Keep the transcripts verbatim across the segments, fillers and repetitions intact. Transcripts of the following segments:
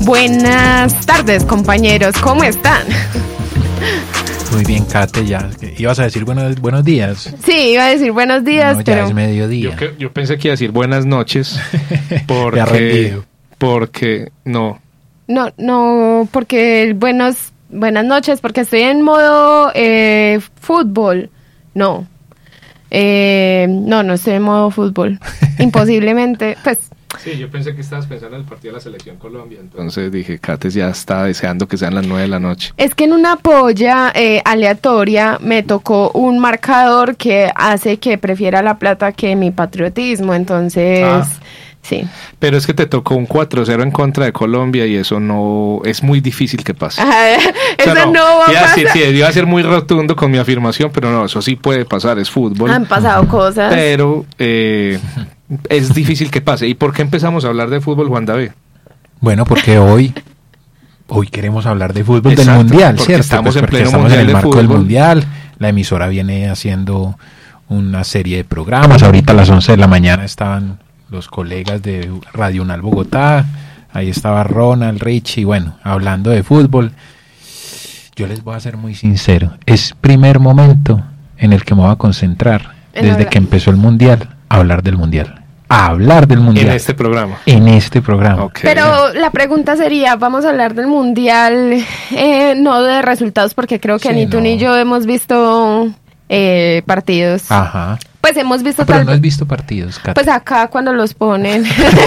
Buenas tardes, compañeros, ¿cómo están? Muy bien, Kate, ya. ¿Ibas a decir buenos, buenos días? Sí, iba a decir buenos días, no, pero... ya es mediodía. Yo, que, yo pensé que iba a decir buenas noches, porque... Ya rendido. Porque, no. No, no, porque buenos, buenas noches, porque estoy en modo eh, fútbol. No. Eh, no, no estoy en modo fútbol. Imposiblemente, pues... Sí, yo pensé que estabas pensando en el partido de la Selección Colombia, entonces dije, Cates ya está deseando que sean las nueve de la noche. Es que en una polla eh, aleatoria me tocó un marcador que hace que prefiera la plata que mi patriotismo, entonces... Ah. Sí. Pero es que te tocó un cuatro cero en contra de Colombia y eso no es muy difícil que pase. Ajá, O sea, eso no, no va a iba, pasar. sí, sí, iba a ser muy rotundo con mi afirmación, pero no, eso sí puede pasar, es fútbol. Han pasado cosas. Pero eh, es difícil que pase. ¿Y por qué empezamos a hablar de fútbol, Juan David? Bueno, porque hoy hoy queremos hablar de fútbol. Exacto, del Mundial, porque ¿cierto? estamos Pues en porque pleno estamos Mundial en el de marco del fútbol. Mundial. La emisora viene haciendo una serie de programas. Ahorita a las once de la mañana estaban los colegas de Radio Unal Bogotá. Ahí estaba Ronald, Richie, bueno, hablando de fútbol. Yo les voy a ser muy sincero. Es primer momento en el que me voy a concentrar En desde hablar. que empezó el Mundial a hablar del Mundial. A hablar del Mundial. En este programa. En este programa. Ok. Pero la pregunta sería, vamos a hablar del Mundial, eh, no de resultados, porque creo que Sí, ni tú no. ni yo hemos visto eh, partidos. Ajá. Pues hemos visto Ah, pero tal no has visto partidos, Kate. pues acá cuando los ponen.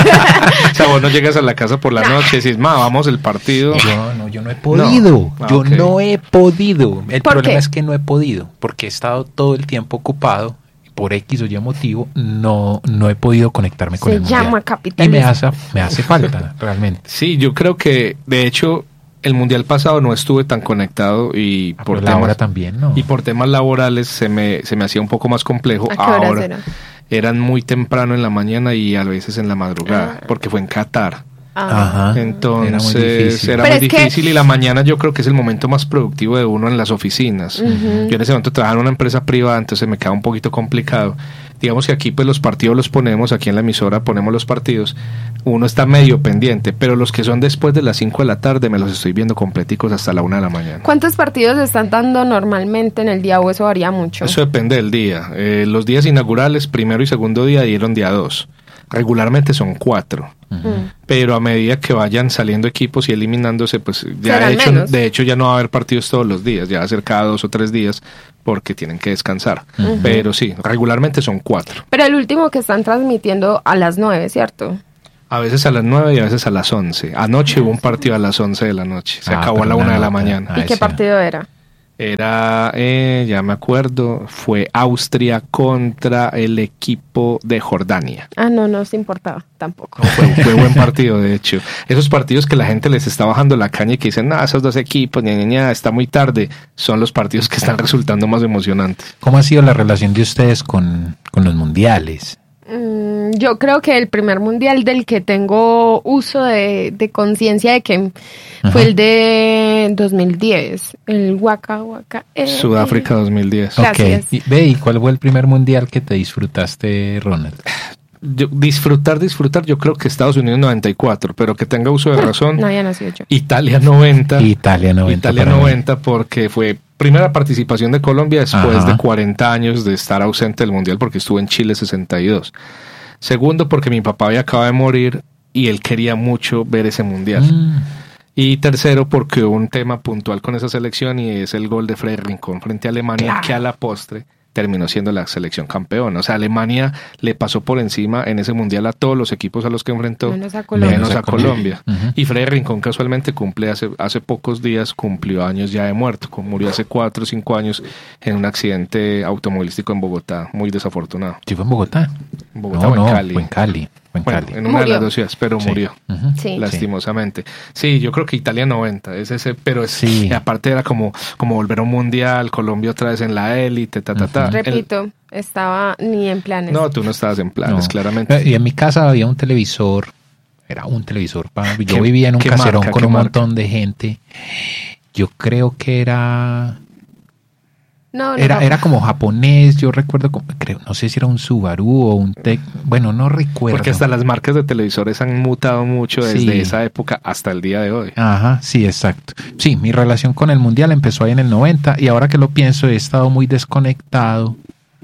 O sea, vos no llegas a la casa por la noche y decís, ma, vamos el partido. Yo no, yo no he podido. Ah, yo ok. no he podido. El ¿Por problema qué? es que no he podido, porque he estado todo el tiempo ocupado. Por X o Y motivo, no, no he podido conectarme con Se el Mundial. llama Y capitalismo. me hace, me hace falta, realmente. Sí, yo creo que, de hecho, el Mundial pasado no estuve tan conectado y Ah, por pero la temas, hora también, ¿no? y por temas laborales se me, se me hacía un poco más complejo. ¿A qué horas Ahora era? eran muy temprano en la mañana y a veces en la madrugada, Ah. porque fue en Qatar. Ah. Ajá. Entonces Era muy difícil. era Pero muy es que- difícil y la mañana yo creo que es el momento más productivo de uno en las oficinas. Ujú. Yo en ese momento trabajaba en una empresa privada, entonces me queda un poquito complicado. Digamos que aquí pues los partidos los ponemos, aquí en la emisora ponemos los partidos, uno está medio pendiente, pero los que son después de las cinco de la tarde me los estoy viendo completicos hasta la una de la mañana. ¿Cuántos partidos están dando normalmente en el día o eso varía mucho? Eso depende del día. Eh, los días inaugurales, primero y segundo día, dieron día dos. Regularmente son cuatro. Mm. Pero a medida que vayan saliendo equipos y eliminándose, pues ya Serán de hecho, menos. de hecho ya no va a haber partidos todos los días, ya va a ser cada dos o tres días porque tienen que descansar. Ujú. Pero sí, regularmente son cuatro. Pero el último que están transmitiendo a las nueve, ¿cierto? A veces a las nueve y a veces a las once. Anoche hubo un partido a las once de la noche. Se Ah, acabó a pero la una una de la nota. mañana. Ah, ¿Y qué sí. partido era? Era, eh, ya me acuerdo, fue Austria contra el equipo de Jordania. Ah, no, no se importaba tampoco. No, fue, fue buen partido, de hecho. Esos partidos que la gente les está bajando la caña y que dicen, no, esos dos equipos, ña, ña, ña, está muy tarde, son los partidos que están resultando más emocionantes. ¿Cómo ha sido la relación de ustedes con, con los mundiales? Mm, yo creo que el primer mundial del que tengo uso de, de conciencia de que Ajá. fue el de dos mil diez, el Waka Waka. eh, Sudáfrica dos mil diez. Gracias. Ok. Y, ve, ¿y cuál fue el primer mundial que te disfrutaste, Ronald? Yo- disfrutar, disfrutar, yo creo que Estados Unidos noventa y cuatro, pero que tenga uso de razón, No, ya nació yo. Italia noventa. Italia noventa. Italia para mí. noventa porque fue primera participación de Colombia después Ajá. de cuarenta años de estar ausente del Mundial porque estuvo en Chile sesenta y dos. Segundo, porque mi papá había acabado de morir y él quería mucho ver ese Mundial. Mm. Y tercero, porque hubo un tema puntual con esa selección y es el gol de Freddy Rincón frente a Alemania, Claro. que a la postre terminó siendo la selección campeona. O sea, Alemania le pasó por encima en ese mundial a todos los equipos a los que enfrentó, Menos a Colombia. menos a Colombia. Ujú. Y Freddy Rincón casualmente cumple hace, hace pocos días, cumplió años ya de muerto, como murió hace cuatro o cinco años en un accidente automovilístico en Bogotá, muy desafortunado. ¿Sí fue en Bogotá? En Bogotá no, o en no, Cali. fue en Cali. Fue en Bueno, Cali. en una de Murió. las dos ciudades, pero Sí. murió. Ujú. Sí. Lastimosamente. Sí, yo creo que Italia noventa es ese, pero es, Sí. y aparte era como, como volver a un mundial, Colombia otra vez en la élite, ta, ta, ta. Ujú. El- Repito, estaba ni en planes. no, tú no estabas en planes, No. claramente. Y en mi casa había un televisor, era un televisor, pa- yo ¿Qué- vivía en un qué caserón marca, con qué un marca? montón de gente. Yo creo que era No, no, era, no. era como japonés, yo recuerdo, como, creo, no sé si era un Subaru o un Tec, bueno, no recuerdo. Porque hasta las marcas de televisores han mutado mucho desde Sí. esa época hasta el día de hoy. Ajá, sí, exacto. Sí, mi relación con el mundial empezó ahí en el noventa y ahora que lo pienso he estado muy desconectado.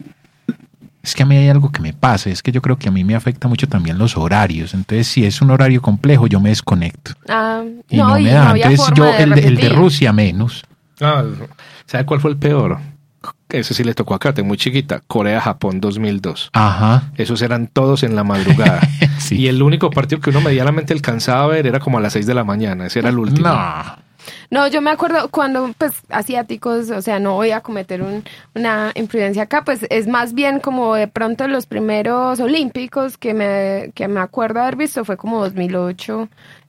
Es que a mí hay algo que me pasa, es que yo creo que a mí me afecta mucho también los horarios. Entonces, si es un horario complejo, yo me desconecto. Ah, Y no, no, y me no da. había Entonces, forma yo, de el de, el de repetir. Rusia menos. Ah, ¿sabe cuál fue el peor? Ese sí le tocó a Kate, muy chiquita. Corea-Japón dos mil dos. Ajá. Esos eran todos en la madrugada. Sí. Y el único partido que uno medianamente alcanzaba a ver era como a las seis de la mañana. Ese era el último. No. No, yo me acuerdo cuando, pues, asiáticos, o sea, no voy a cometer un, una imprudencia acá, pues es más bien como de pronto los primeros olímpicos que me, que me acuerdo haber visto fue como dos mil ocho,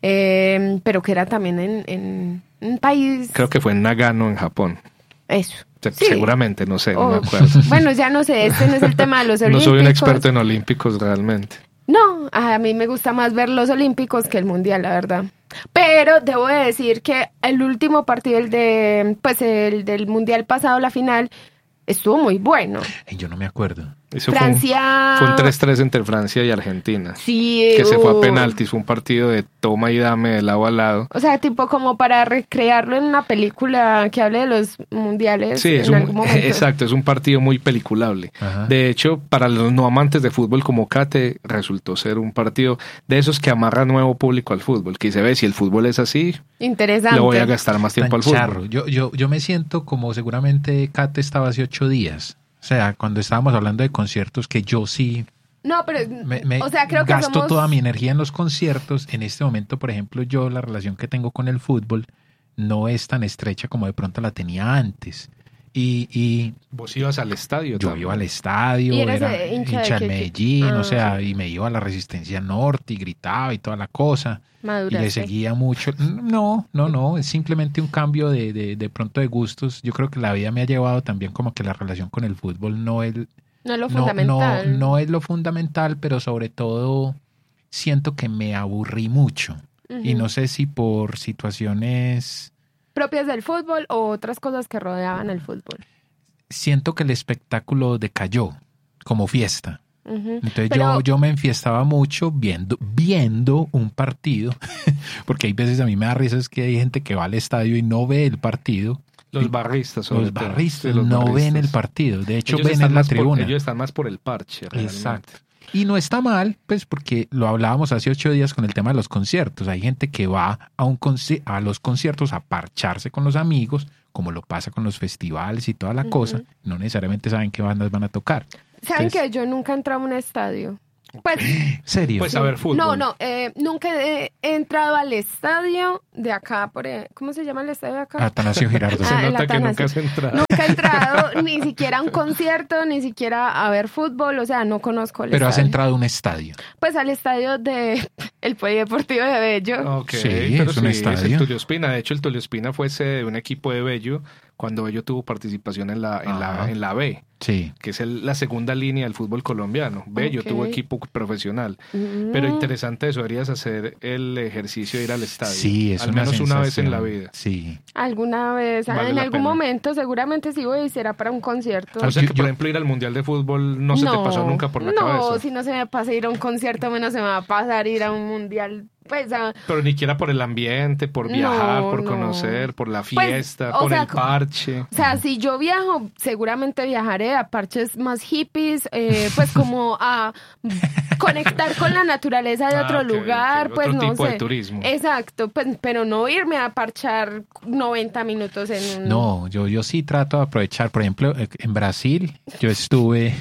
eh, pero que era también en, en un país... Creo que fue en Nagano, en Japón. Eso. Se- Sí. Seguramente, no sé, no me Oh, acuerdo. bueno, ya no sé, este no es el tema de los No olímpicos. soy un experto en olímpicos realmente. No, a mí me gusta más ver los olímpicos que el mundial, la verdad. Pero debo de decir que el último partido, el de, pues el del mundial pasado, la final, estuvo muy bueno. Ay, yo no me acuerdo. Eso Francia. fue un, fue un tres tres entre Francia y Argentina. Sí. Que se fue a uh, penaltis, fue un partido de toma y dame de lado a lado. O sea, tipo como para recrearlo en una película que hable de los mundiales Sí, es en un, algún momento. exacto, es un partido muy peliculable. Ajá. De hecho, para los no amantes de fútbol como Kate, resultó ser un partido de esos que amarra nuevo público al fútbol, que se ve, si el fútbol es así, Interesante. le voy a gastar más tiempo al Tan fútbol. charro. Yo, yo, yo me siento como seguramente Kate estaba hace ocho días. O sea, cuando estábamos hablando de conciertos, que yo sí No, pero, me, me o sea, creo que gasto somos... toda mi energía en los conciertos. En este momento, por ejemplo, yo la relación que tengo con el fútbol no es tan estrecha como de pronto la tenía antes. Y, y Vos ibas al estadio. yo también. iba al estadio, ¿Y eres era de hincha hincha de del qué Medellín, equipo? o sea, Ah, y me iba a la Resistencia Norte y gritaba y toda la cosa. Y Maduraste. le seguía mucho. No, no, no, es simplemente un cambio de, de, de pronto de gustos. Yo creo que la vida me ha llevado también como que la relación con el fútbol no es, No es lo no, no, fundamental. no es lo fundamental, pero sobre todo siento que me aburrí mucho. Ujú. Y no sé si por situaciones, ¿Propias del fútbol o otras cosas que rodeaban el fútbol? siento que el espectáculo decayó como fiesta. Ujú. Entonces Pero- yo, yo me enfiestaba mucho viendo, viendo un partido, porque hay veces a mí me da risa es que hay gente que va al estadio y no ve el partido. Los barristas, sobre Los todo. barristas Sí, los no barristas. ven el partido, de hecho Ellos ven están en la más por- tribuna. ellos están más por el parche. realmente. Exacto. Y no está mal, pues porque lo hablábamos hace ocho días con el tema de los conciertos. Hay gente que va a, un conci- a los conciertos a parcharse con los amigos, como lo pasa con los festivales y toda la Ujú. cosa. No necesariamente saben qué bandas van a tocar. ¿Saben Entonces- que yo nunca he entrado a un estadio? Pues, ¿Serio? Pues a ver fútbol. no, no, eh, nunca he, he entrado al estadio de acá, por, eh, ¿cómo se llama el estadio de acá? Atanasio Girardot. Se Ah, el nota que nunca Atanasio. has entrado. Nunca he entrado ni siquiera a un concierto, ni siquiera a ver fútbol, o sea, no conozco el Pero has estadio. entrado a un estadio. Pues al estadio de el Polideportivo de Bello. Ok, Sí, pero es un sí, estadio. el Tulio Espina. De hecho, el Tulio Espina fue sede de un equipo de Bello cuando Bello tuvo participación en la, en la, Ajá. en la B, Sí. que es el- la segunda línea del fútbol colombiano. Bello Ok. tuvo equipo profesional. Mm. Pero interesante eso, deberías hacer el ejercicio de ir al estadio. Sí, es Al una menos una vez en la sensación. vida. Sí. Alguna vez, Vale en la algún pena. momento, seguramente sí voy y será para un concierto. O sea Yo- que, por yo- ejemplo, ir al Mundial de Fútbol no se te pasó nunca por la no, cabeza. si no se me pasa ir a un concierto, menos se me va a pasar ir a un mundial. Pues, a- Pero ni siquiera por el ambiente, por No, viajar, por no. conocer, por la Pues, fiesta, o por sea, el parche. o sea, si yo viajo, seguramente viajaré a parches más hippies, eh, pues como a conectar con la naturaleza de Ah, otro ok, lugar, ok. pues Otro no tipo de sé. turismo. Exacto, pues, pero no irme a parchar noventa minutos en un... No, yo, yo sí trato de aprovechar. Por ejemplo, eh, en Brasil, yo estuve,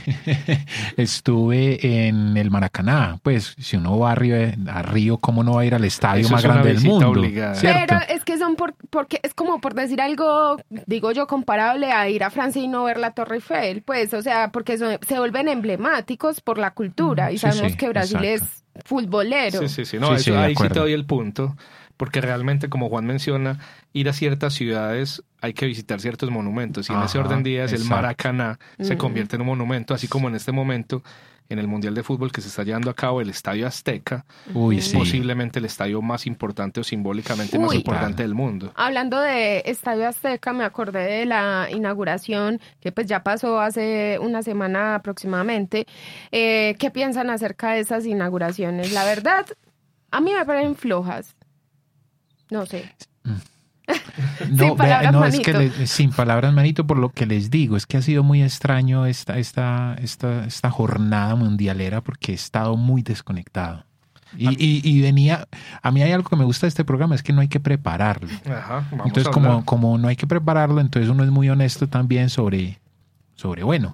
estuve en el Maracaná. Pues, si uno va a Río, a Río, ¿cómo no va a ir al estadio Eso más es una grande del visita mundo? obligada. ¿Cierto? Pero es que son por, porque es como por decir algo, digo yo, comparable a ir a Francia y no ver la Torre Eiffel, pues, o sea, porque son- se vuelven emblemáticos por la cultura y Sí, sabemos sí, que Brasil exacto. es futbolero. Sí, sí, sí. No, Sí, eso, sí, de ahí sí acuerdo. te doy el punto. porque realmente, como Juan menciona, ir a ciertas ciudades hay que visitar ciertos monumentos, y en Ajá, ese orden de días el exacto. Maracaná Mm. se convierte en un monumento, así como en este momento en el Mundial de Fútbol que se está llevando a cabo, el Estadio Azteca, Uy, sí. posiblemente el estadio más importante o simbólicamente más Uy. importante Claro. del mundo. Hablando de Estadio Azteca, me acordé de la inauguración que pues ya pasó hace una semana aproximadamente. Eh, ¿Qué piensan acerca de esas inauguraciones? La verdad, a mí me parecen flojas. No sé. No, Sin palabras, ve- no, es que manito. le- sin palabras, manito, por lo que les digo, es que ha sido muy extraño esta, esta, esta, esta jornada mundialera porque he estado muy desconectado. Y, y, y venía, a mí hay algo que me gusta de este programa, es que no hay que prepararlo. Ajá, vamos Entonces, a como, hablar. como no hay que prepararlo, entonces uno es muy honesto también sobre, sobre, bueno,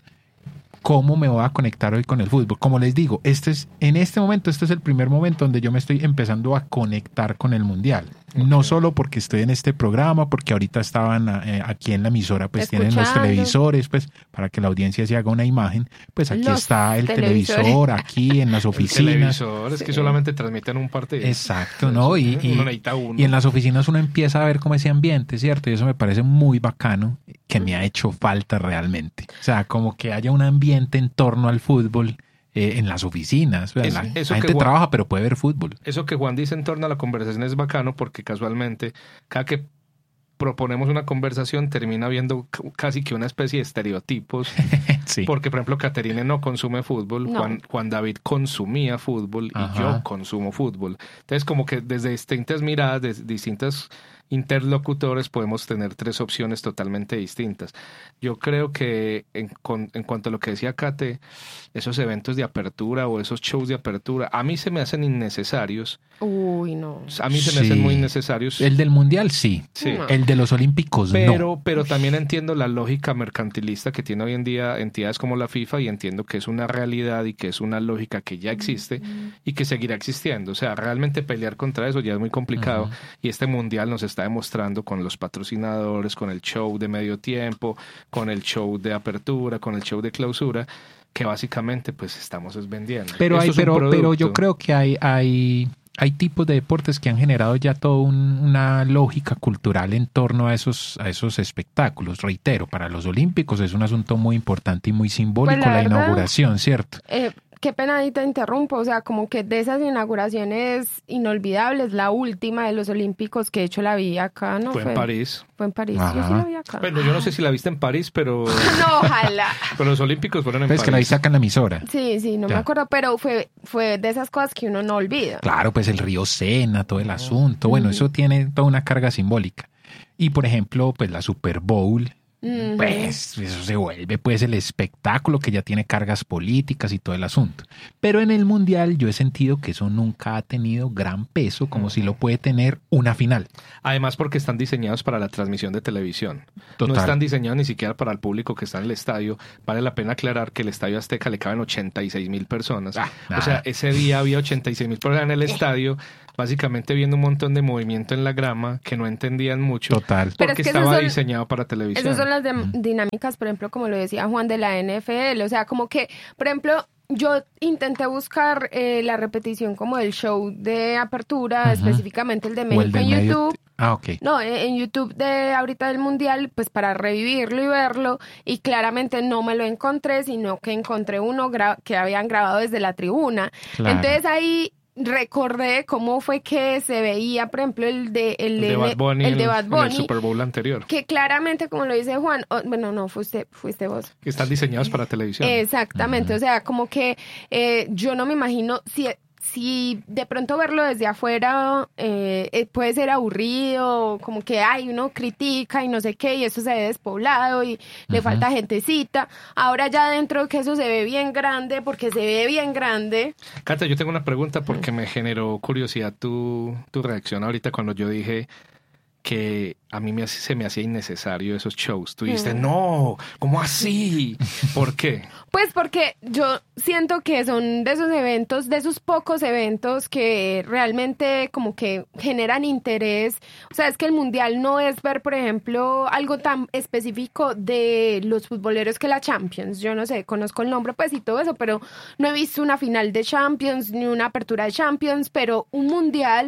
cómo me voy a conectar hoy con el fútbol. Como les digo, este es, en este momento, este es el primer momento donde yo me estoy empezando a conectar con el mundial. No solo porque estoy en este programa, porque ahorita estaban eh, aquí en la emisora, pues tienen los Escuchando. televisores, pues para que la audiencia se haga una imagen, pues aquí Los está el televisores. televisor, aquí en las El oficinas. televisor, es que solamente transmiten un partido. Exacto, ¿no? Y, y, Uno necesita uno. y en las oficinas uno empieza a ver como ese ambiente, ¿cierto? Y eso me parece muy bacano, que me ha hecho falta realmente. O sea, como que haya un ambiente en torno al fútbol eh, en las oficinas. O sea, Es- la, eso la que gente Juan- trabaja, pero puede ver fútbol. Eso que Juan dice en torno a la conversación es bacano, porque casualmente cada que proponemos una conversación termina viendo c- casi que una especie de estereotipos. Sí. Porque, por ejemplo, Caterine no consume fútbol, No. Juan, Juan David consumía fútbol y Ajá. yo consumo fútbol. Entonces, como que desde distintas miradas, de distintos interlocutores, podemos tener tres opciones totalmente distintas. Yo creo que en, con- en cuanto a lo que decía Kate, esos eventos de apertura o esos shows de apertura, a mí se me hacen innecesarios. Uy, no. A mí se me Sí. hacen muy innecesarios. El del mundial, sí. Sí. No. El de los olímpicos, Pero, no. pero también entiendo la lógica mercantilista que tiene hoy en día entidades como la FIFA, y entiendo que es una realidad y que es una lógica que ya existe y que seguirá existiendo. O sea, realmente pelear contra eso ya es muy complicado, Ujú. y este mundial nos está demostrando con los patrocinadores, con el show de medio tiempo, con el show de apertura, con el show de clausura, que básicamente pues estamos es vendiendo. Pero, Esto hay, es un pero, pero producto. yo creo que hay, hay, hay tipos de deportes que han generado ya toda un- una lógica cultural en torno a esos, a esos espectáculos. Reitero, para los olímpicos es un asunto muy importante y muy simbólico Pues la la, verdad- inauguración, ¿cierto? Eh, qué pena ahí te interrumpo, o sea, como que de esas inauguraciones inolvidables, la última de los Olímpicos, que de hecho la vi acá, ¿no? Fue en París. Fue en París, yo sí Ajá. la vi acá. Bueno, yo no sé si la viste en París, pero, No, ojalá. pero los olímpicos fueron en Pues que la París. sacan la emisora. Sí, sí, no Ya. me acuerdo, pero fue, fue de esas cosas que uno no olvida. Claro, pues el río Sena, todo el asunto. Bueno, eso tiene toda una carga simbólica. Y por ejemplo, pues la Super Bowl, Ujú. pues eso se vuelve pues el espectáculo que ya tiene cargas políticas y todo el asunto. Pero en el mundial yo he sentido que eso nunca ha tenido gran peso como si lo puede tener una final. Además, porque están diseñados para la transmisión de televisión. Total. No están diseñados ni siquiera para el público que está en el estadio. Vale la pena aclarar que el Estadio Azteca le caben ochenta y seis mil personas. Ah, o sea, nada. ese día había ochenta y seis mil personas en el estadio, básicamente viendo un montón de movimiento en la grama que no entendían mucho. Total. Pero Porque es que esos estaba son- diseñado para televisión. Esas son las de- dinámicas, por ejemplo, como lo decía Juan, de la N F L. O sea, como que, por ejemplo, yo intenté buscar eh, la repetición como del show de apertura, Ujú. específicamente el de O el México del en medio- YouTube. Ah, ok. No, en en YouTube de ahorita del Mundial, pues para revivirlo y verlo, y claramente no me lo encontré, sino que encontré uno gra- que habían grabado desde la tribuna. Claro. Entonces ahí recordé cómo fue que se veía, por ejemplo, el de, el el de de- Bad Bunny, el de en- Bad en Bunny, el Super Bowl anterior. que claramente, como lo dice Juan, o- bueno, no, fuiste, fuiste vos. Que están diseñados para televisión. Exactamente, o sea, como que eh, yo no me imagino si, si de pronto verlo desde afuera eh, eh, puede ser aburrido, como que ay, uno critica y no sé qué, y eso se ve despoblado y le Ujú. falta gentecita. Ahora ya dentro que eso se ve bien grande, porque se ve bien grande. Cata, yo tengo una pregunta porque me generó curiosidad tu, tu reacción ahorita cuando yo dije que a mí me, hace- se me hacía innecesario esos shows. Tú dijiste, Mm. no, ¿cómo así? ¿Por qué? Pues porque yo siento que son de esos eventos, de esos pocos eventos que realmente como que generan interés. O sea, es que el mundial no es ver, por ejemplo, algo tan específico de los futboleros que la Champions. Yo no sé, conozco el nombre pues y todo eso, pero no he visto una final de Champions ni una apertura de Champions, pero un mundial...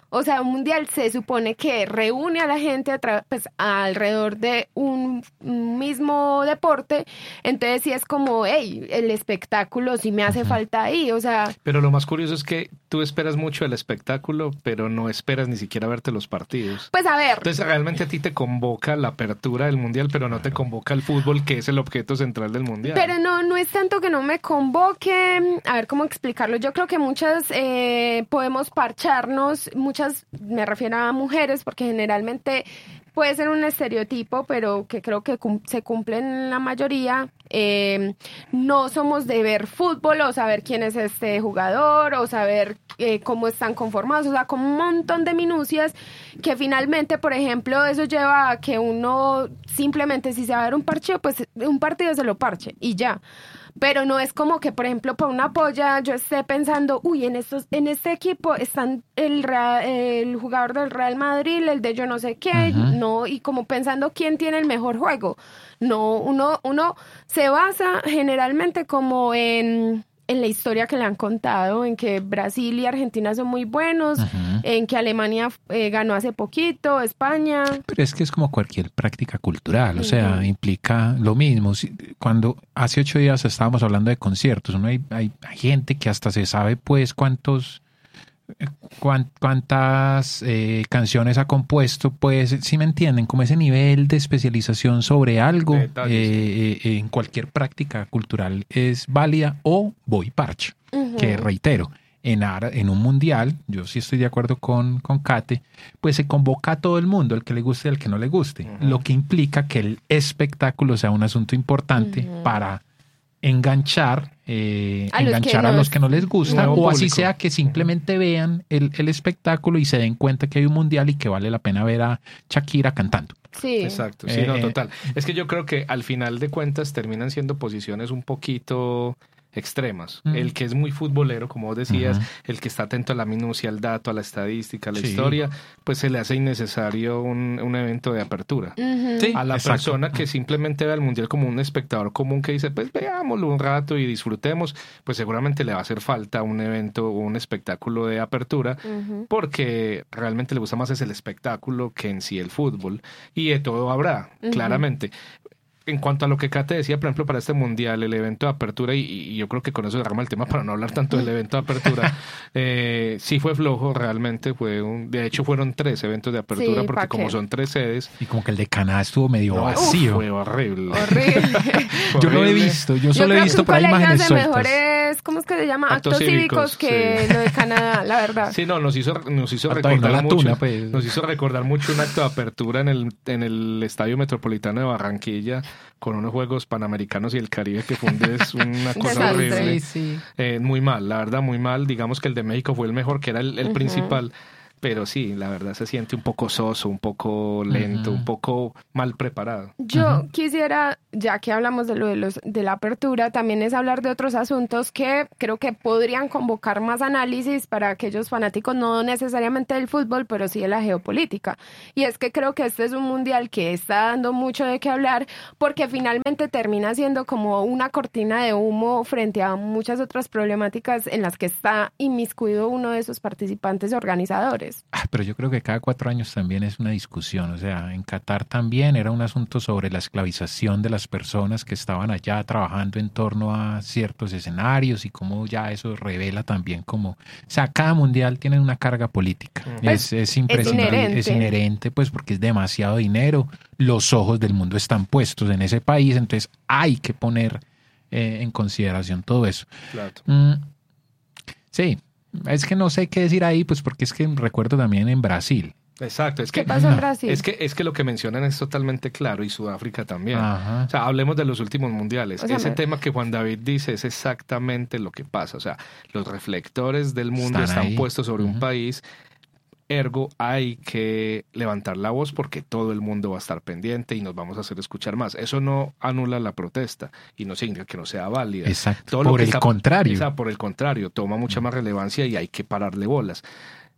O sea, un mundial se supone que reúne a la gente a tra- pues, alrededor de un, un mismo deporte, entonces sí es como, hey, el espectáculo sí me hace falta ahí, o sea... Pero lo más curioso es que tú esperas mucho el espectáculo, pero no esperas ni siquiera verte los partidos. Pues a ver... Entonces realmente a ti te convoca la apertura del mundial, pero no te convoca el fútbol, que es el objeto central del mundial. Pero no, no es tanto que no me convoque, a ver cómo explicarlo. Yo creo que muchas eh, podemos parcharnos, muchas, me refiero a mujeres, porque generalmente puede ser un estereotipo, pero que creo que cum- se cumple en la mayoría. Eh, no somos de ver fútbol o saber quién es este jugador o saber eh, cómo están conformados, o sea, con un montón de minucias que finalmente, por ejemplo, eso lleva a que uno simplemente si se va a ver un partido, pues un partido se lo parche y ya. Pero no es como que, por ejemplo, para una polla yo esté pensando, uy, en estos, en este equipo están el, Real- el jugador del Real Madrid, el de yo no sé qué, Ujú. no, y como pensando quién tiene el mejor juego. No, uno, uno se basa generalmente como en, en la historia que le han contado, en que Brasil y Argentina son muy buenos, Ujú. en que Alemania eh, ganó hace poquito, España. Pero es que es como cualquier práctica cultural, o sea, Ujú. implica lo mismo. Si- Cuando hace ocho días estábamos hablando de conciertos, ¿no? hay, hay, hay gente que hasta se sabe pues cuántos, eh, cuán- cuántas eh, canciones ha compuesto, pues, si me entienden, como ese nivel de especialización sobre algo Detalles, eh, eh, en cualquier práctica cultural es válida o voy parche, Ujú. que reitero. En, ara- en un mundial, yo sí estoy de acuerdo con, con Kate, pues se convoca a todo el mundo, el que le guste y el que no le guste, Ujú. lo que implica que el espectáculo sea un asunto importante Ujú. para enganchar, eh, A los que enganchar a no los es- que no les gusta, nuevo o así público. sea que simplemente vean el, el espectáculo y se den cuenta que hay un mundial y que vale la pena ver a Shakira cantando. Sí. Exacto, sí, Eh, no, eh. total. Es que yo creo que al final de cuentas terminan siendo posiciones un poquito extremas. Mm. El que es muy futbolero, como vos decías, Ujú. el que está atento a la minucia, al dato, a la estadística, a la Sí. historia, pues se le hace innecesario un, un evento de apertura. Ujú. Sí. A la Exacto. persona que simplemente ve al mundial como un espectador común que dice, pues veámoslo un rato y disfrutemos, pues seguramente le va a hacer falta un evento o un espectáculo de apertura, Ujú. porque realmente le gusta más es el espectáculo que en sí el fútbol. Y de todo habrá, Ujú. claramente. En cuanto a lo que Kate decía, por ejemplo, para este mundial, el evento de apertura, y, y yo creo que con eso agarramos el tema para no hablar tanto del evento de apertura, eh, sí fue flojo realmente, fue un, de hecho fueron tres eventos de apertura, Sí, porque ¿pa' como qué? son tres sedes, Y como que el de Canadá estuvo medio no, vacío. fue horrible. Horrible. Fue Yo lo he horrible. visto, yo Yo solo he creo visto que por ahí un colegio imágenes hace sueltas. mejores, ¿cómo es que se llama? Actos Actos, cívicos, cívicos, que sí. lo de Canadá, la verdad. Sí, no, nos hizo, nos hizo Falta vaina recordar la mucho, tuna, pues. nos hizo recordar mucho un acto de apertura en el, en el Estadio Metropolitano de Barranquilla con unos Juegos Panamericanos y el Caribe que fue un des- una cosa Desastre. horrible. Sí, sí. Eh, muy mal, la verdad, muy mal. Digamos que el de México fue el mejor, que era el, el Ujú. principal. Pero sí, la verdad se siente un poco soso, un poco lento, Ujú. un poco mal preparado. Yo quisiera, ya que hablamos de lo de los de la apertura, también es hablar de otros asuntos que creo que podrían convocar más análisis para aquellos fanáticos, no necesariamente del fútbol, pero sí de la geopolítica. Y es que creo que este es un mundial que está dando mucho de qué hablar, porque finalmente termina siendo como una cortina de humo frente a muchas otras problemáticas en las que está inmiscuido uno de esos participantes organizadores. Ah, pero yo creo que cada cuatro años también es una discusión. O sea, en Qatar también era un asunto sobre la esclavización de las personas que estaban allá trabajando en torno a ciertos escenarios y cómo ya eso revela también como... O sea, cada mundial tiene una carga política. Pues, es, es imprescindible, inherente. es inherente, pues porque es demasiado dinero. Los ojos del mundo están puestos en ese país, entonces hay que poner eh, en consideración todo eso. Claro. Mm, sí. Es que no sé qué decir ahí, pues porque es que recuerdo también en Brasil. Exacto, es ¿Qué que, pasó en no, Brasil? es que es que lo que mencionan es totalmente claro, y Sudáfrica también. Ajá. O sea, hablemos de los últimos mundiales. O sea, Ese me- tema que Juan David dice es exactamente lo que pasa. O sea, los reflectores del mundo Están están, ahí. puestos sobre un Ujú. país. Ergo, hay que levantar la voz porque todo el mundo va a estar pendiente y nos vamos a hacer escuchar más. Eso no anula la protesta y no significa que no sea válida. Exacto. Todo lo Por que el está- contrario. Esa, por el contrario, toma mucha más relevancia y hay que pararle bolas.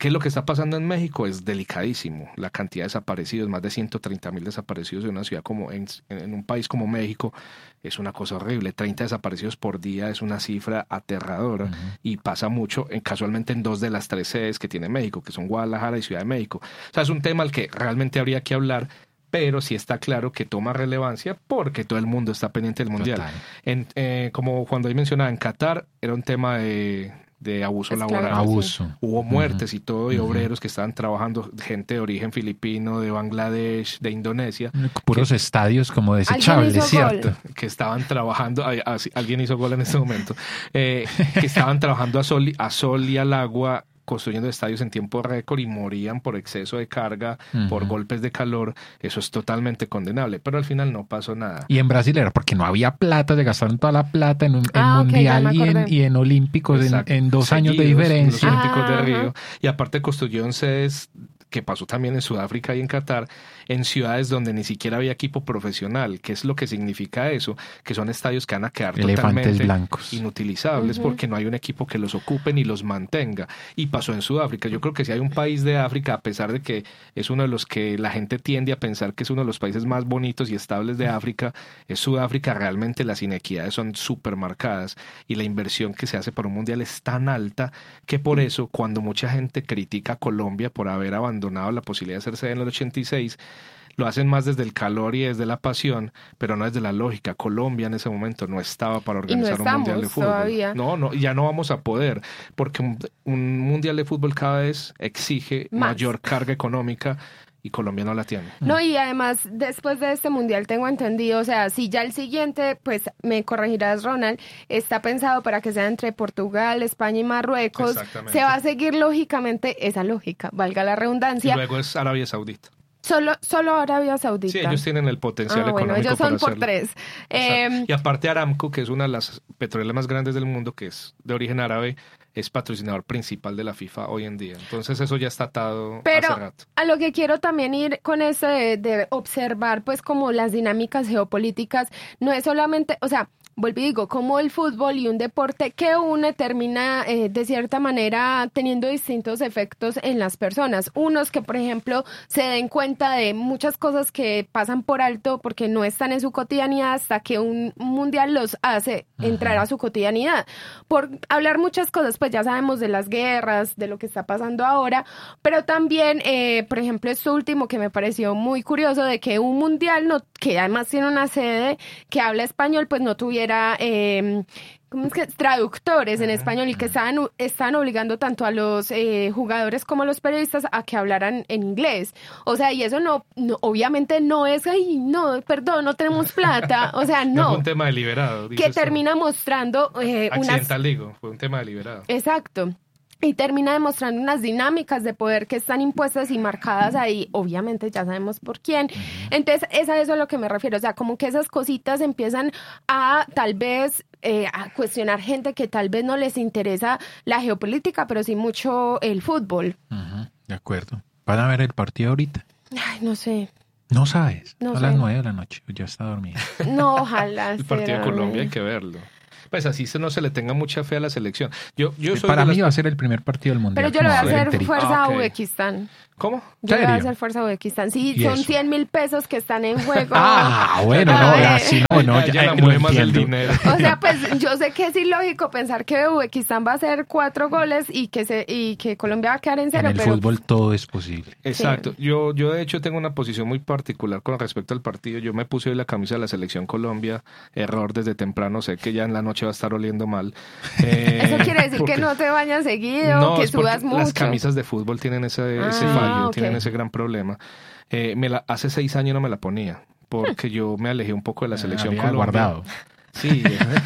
¿Qué es lo que está pasando en México? Es delicadísimo. La cantidad de desaparecidos, más de ciento treinta mil desaparecidos en una ciudad como en, en un país como México, es una cosa horrible. treinta desaparecidos por día es una cifra aterradora uh-huh. y pasa mucho en, casualmente en dos de las tres sedes que tiene México, que son Guadalajara y Ciudad de México. O sea, es un tema al que realmente habría que hablar, pero sí está claro que toma relevancia porque todo el mundo está pendiente del Mundial. En, eh, como cuando ahí mencionaba, en Qatar era un tema de... de abuso es laboral. claro, abuso. Sí. Hubo muertes uh-huh. y todo, y uh-huh. obreros que estaban trabajando, gente de origen filipino, de Bangladesh, de Indonesia. Puros que, estadios como desechables, ¿cierto? Gol. Que estaban trabajando, a, a, alguien hizo gol en este momento, eh, que estaban trabajando a sol, a sol y al agua, construyendo estadios en tiempo récord y morían por exceso de carga, uh-huh. por golpes de calor. Eso es totalmente condenable, pero al final no pasó nada. Y en Brasil era porque no había plata, se gastaron toda la plata en un ah, en mundial okay, y, en, y en olímpicos en, en dos Seguidos, años de diferencia. En los olímpicos ah, de Río. Y aparte construyeron sedes, que pasó también en Sudáfrica y en Qatar, en ciudades donde ni siquiera había equipo profesional. ¿Qué es lo que significa eso? Que son estadios que van a quedar Elefantes totalmente blancos. inutilizables uh-huh. porque no hay un equipo que los ocupe ni los mantenga. Y pasó en Sudáfrica. Yo creo que si hay un país de África, a pesar de que es uno de los que la gente tiende a pensar que es uno de los países más bonitos y estables de África, es Sudáfrica. Realmente las inequidades son súper marcadas y la inversión que se hace para un mundial es tan alta que por eso cuando mucha gente critica a Colombia por haber abandonado la posibilidad de hacerse en el ochenta y seis, lo hacen más desde el calor y desde la pasión, pero no desde la lógica. Colombia en ese momento no estaba para organizar no un mundial de fútbol. Todavía. No, no, ya no vamos a poder, porque un, un mundial de fútbol cada vez exige más. mayor carga económica. Y Colombia no la tiene. No, y además, después de este mundial tengo entendido, o sea, si ya el siguiente, pues me corregirás, Ronald, está pensado para que sea entre Portugal, España y Marruecos, se va a seguir lógicamente esa lógica, valga la redundancia. Y luego es Arabia Saudita. Solo, solo Arabia Saudita. Sí, ellos tienen el potencial ah, económico. Bueno, ellos son por por tres. Eh, y aparte Aramco, que es una de las petroleras más grandes del mundo, que es de origen árabe, es patrocinador principal de la FIFA hoy en día. Entonces eso ya está atado Pero hace rato. A lo que quiero también ir con eso de, de observar pues como las dinámicas geopolíticas, no es solamente, o sea, vuelvo y digo, como el fútbol y un deporte que une termina eh, de cierta manera teniendo distintos efectos en las personas. Unos que, por ejemplo, se den cuenta de muchas cosas que pasan por alto porque no están en su cotidianidad hasta que un mundial los hace entrar a su cotidianidad. Por hablar muchas cosas, pues ya sabemos de las guerras, de lo que está pasando ahora, pero también, eh, por ejemplo, esto último que me pareció muy curioso de que un mundial, no, que además tiene una sede que habla español, pues no tuviera era eh, ¿cómo es que? traductores en español y que estaban, estaban obligando tanto a los eh, jugadores como a los periodistas a que hablaran en inglés. O sea, y eso no, no obviamente no es, ay, no, perdón, no tenemos plata. O sea, no. No fue un tema deliberado. Que termina mostrando eh, Accidental, unas... digo, fue un tema deliberado. Exacto. Y termina demostrando unas dinámicas de poder que están impuestas y marcadas ahí, obviamente ya sabemos por quién. Entonces, es a eso a lo que me refiero, o sea, como que esas cositas empiezan a tal vez eh, a cuestionar gente que tal vez no les interesa la geopolítica, pero sí mucho el fútbol. Uh-huh, de acuerdo. ¿Van a ver el partido ahorita? Ay, no sé. No sabes, no a sé. las nueve de la noche, ya está dormida. No, ojalá. El partido de Colombia hay que verlo. Pues así se no se le tenga mucha fe a la selección. Yo, yo soy Para mí las... va a ser el primer partido del mundial. Pero yo le voy a hacer fuerza ah, okay. a Uzbekistán. ¿Cómo? Yo le voy a hacer fuerza a Uzbekistán. Sí, son cien mil pesos que están en juego. Ah, bueno, no, así no, no, ya, ya no más el dinero. O sea, pues yo sé que es ilógico pensar que Uzbekistán va a hacer cuatro goles y que se y que Colombia va a quedar en cero. En el pero... fútbol todo es posible. Exacto. Sí. Yo, yo de hecho tengo una posición muy particular con respecto al partido. Yo me puse hoy la camisa de la Selección Colombia. Error desde temprano. Sé que ya en la noche va a estar oliendo mal. Eh, Eso quiere decir porque... que no te bañas seguido, no, que sudas mucho. Las camisas de fútbol tienen ese, ah, ese fallo, okay. tienen ese gran problema. Eh, me la, hace seis años no me la ponía porque yo me alejé un poco de la selección Colombia. Guardado. Sí,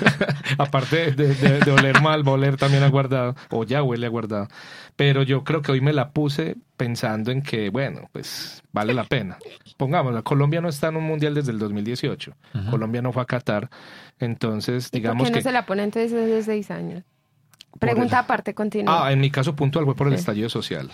aparte de, de, de oler mal, va a oler también a guardado, o ya huele a guardado. Pero yo creo que hoy me la puse pensando en que, bueno, pues vale la pena. Pongámosla, Colombia no está en un mundial desde el dos mil dieciocho. Uh-huh. Colombia no fue a Qatar. Entonces, digamos ¿por qué no que... se la pone entonces desde seis años? Pregunta el... aparte, continúa. Ah, en mi caso puntual fue por el sí. estallido social.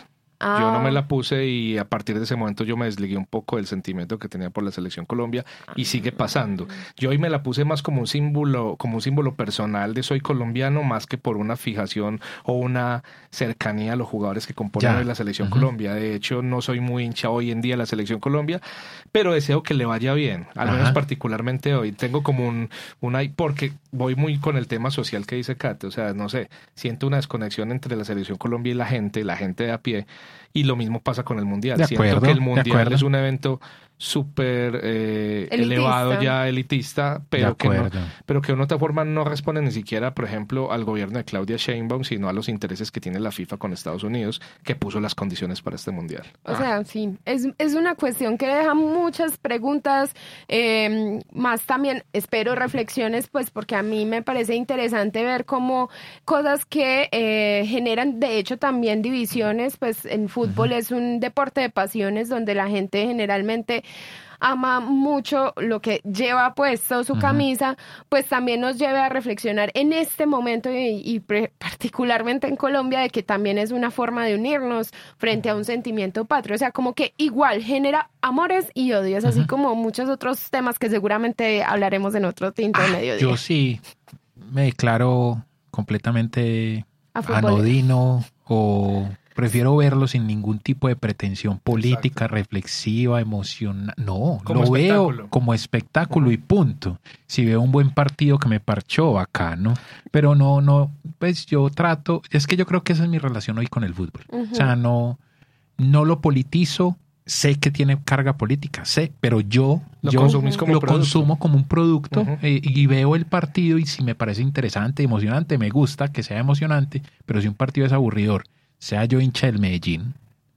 Ah. Yo no me la puse y a partir de ese momento yo me desligué un poco del sentimiento que tenía por la Selección Colombia y sigue pasando. Yo hoy me la puse más como un símbolo, como un símbolo personal de soy colombiano, más que por una fijación o una cercanía a los jugadores que componen hoy la Selección uh-huh. Colombia. De hecho, no soy muy hincha hoy en día de la Selección Colombia, pero deseo que le vaya bien, al Ajá. menos particularmente hoy. Tengo como un, una, porque voy muy con el tema social que dice Kate, o sea, no sé, siento una desconexión entre la Selección Colombia y la gente, la gente de a pie. Y lo mismo pasa con el Mundial. De Siento acuerdo, que el Mundial es un evento súper eh, elevado ya, elitista, pero que, no, pero que de una otra forma no responde ni siquiera, por ejemplo, al gobierno de Claudia Sheinbaum, sino a los intereses que tiene la FIFA con Estados Unidos, que puso las condiciones para este Mundial. O ah. sea, sí, es, es una cuestión que deja muchas preguntas, eh, más también espero reflexiones, pues porque a mí me parece interesante ver cómo cosas que eh, generan, de hecho, también divisiones, pues en fútbol uh-huh. es un deporte de pasiones donde la gente generalmente ama mucho lo que lleva puesto su uh-huh. camisa, pues también nos lleve a reflexionar en este momento y, y pre- particularmente en Colombia, de que también es una forma de unirnos frente a un sentimiento patrio, o sea, como que igual genera amores y odios, uh-huh. así como muchos otros temas que seguramente hablaremos en otro tinto de ah, mediodía. Yo sí me declaro completamente anodino o... Prefiero verlo sin ningún tipo de pretensión política, Exacto. reflexiva, emocional. No, como lo veo como espectáculo uh-huh. y punto. Si veo un buen partido que me parchó, bacano. Pero no, no, pues yo trato, es que yo creo que esa es mi relación hoy con el fútbol. Uh-huh. O sea, no, no lo politizo. Sé que tiene carga política, sé, pero yo lo, yo como lo consumo como un producto uh-huh. eh, y veo el partido y si me parece interesante, emocionante, me gusta que sea emocionante, pero si un partido es aburridor, sea yo hincha del Medellín,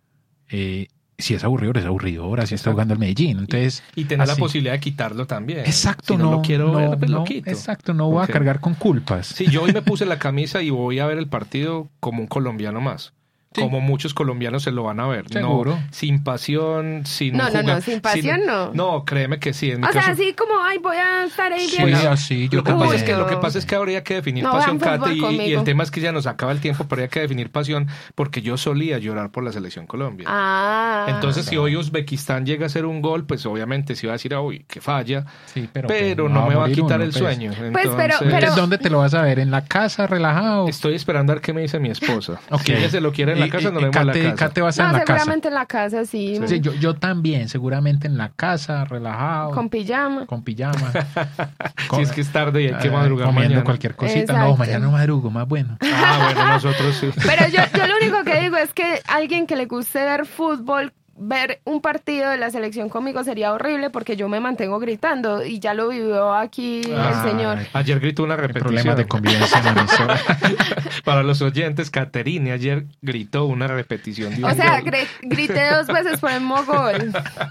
eh, si es aburridor, es aburridor, así está jugando el Medellín. Entonces, y, y tener así. La posibilidad de quitarlo también. Exacto, si no, no lo quiero no, ver, pues no, lo quito. Exacto, no voy okay. a cargar con culpas. Sí, yo hoy me puse la camisa y voy a ver el partido como un colombiano más. Sí. Como muchos colombianos se lo van a ver. Seguro. No, sin pasión, sin No, no, jugar, no, sin pasión sin, no. No, créeme que sí. En mi o caso, sea, así como, ay, voy a estar ahí sí, viendo. Sí, así, yo lo, que también. pasa es que, lo que pasa es que habría que definir no, pasión, Kate, y, y el tema es que ya nos acaba el tiempo, pero habría que definir pasión porque yo solía llorar por la Selección Colombia. Ah. Entonces, si hoy Uzbekistán llega a hacer un gol, pues obviamente se va a decir, uy, que falla, sí, pero, pero pues, no, no me va a quitar uno, el pues. sueño. Pues, Entonces, pero, pero... ¿Dónde te lo vas a ver? ¿En la casa, relajado? Estoy esperando a ver qué me dice mi esposa. Okay. Si ella se lo quiere en la casa, y, no le vemos en la casa. Kate va a ser no, en la seguramente casa. en la casa, sí. sí yo, yo también, seguramente en la casa, relajado. Con pijama. Con pijama. con, si es que es tarde y hay que madrugar eh, comiendo mañana. cualquier cosita. Exacto. No, mañana no madrugo, más bueno. Ah, bueno, nosotros sí. Pero yo, yo lo único que digo es que alguien que le guste ver fútbol, ver un partido de la selección conmigo sería horrible porque yo me mantengo gritando y ya lo vivió aquí ah, el señor. Ayer gritó una repetición. Problemas de convivencia en la emisora. Para los oyentes, Caterine ayer gritó una repetición de un O sea, gol. gr- grité dos veces por el mismo gol.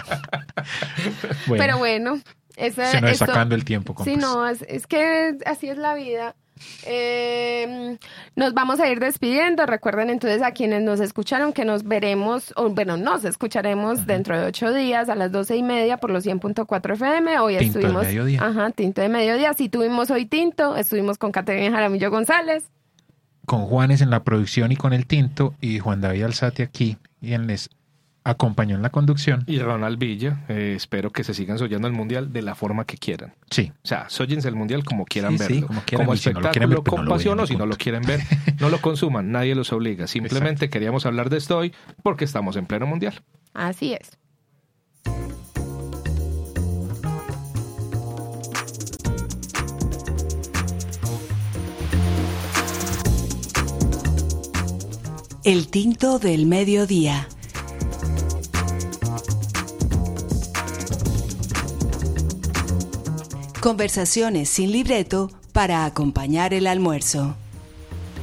Bueno, pero bueno. Eso, se nos esto, está sacando el tiempo. Sí, no, es, es que así es la vida. Eh, nos vamos a ir despidiendo. Recuerden entonces a quienes nos escucharon que nos veremos, o bueno, nos escucharemos ajá. dentro de ocho días a las doce y media por los cien punto cuatro F M. Hoy Tinto estuvimos. De mediodía. Ajá, Tinto de Mediodía. Sí, tuvimos hoy Tinto. Estuvimos con Caterina Jaramillo González. Con Juanes en la producción y con el Tinto, y Juan David Alzate aquí, y en les acompañó en la conducción. Y Ronald Villa, eh, espero que se sigan soñando el Mundial de la forma que quieran. Sí. O sea, sóyense el Mundial como quieran sí, verlo. Sí, como quieran, como espectáculo, si no lo quieren ver, con no pasión, o si no lo quieren ver, no lo consuman, nadie los obliga. Simplemente Exacto. queríamos hablar de esto hoy porque estamos en pleno Mundial. Así es. El Tinto del Mediodía. Conversaciones sin libreto para acompañar el almuerzo.